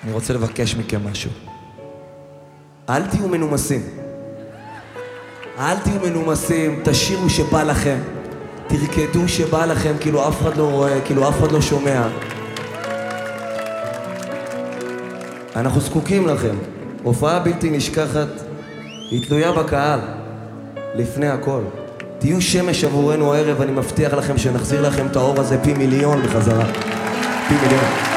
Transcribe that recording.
אני רוצה לבקש מכם משהו. אל תהיו מנומסים. אל תהיו מנומסים, תשירו שבא לכם. תרקדו שבא לכם, כאילו אף אחד לא רואה, כאילו אף אחד לא שומע. אנחנו זקוקים לכם. הופעה בלתי נשכחת, היא תלויה בקהל. לפני הכל. תהיו שמש עבורנו הערב, אני מבטיח לכם שנחזיר לכם את האור הזה פי מיליון בחזרה. פי מיליון.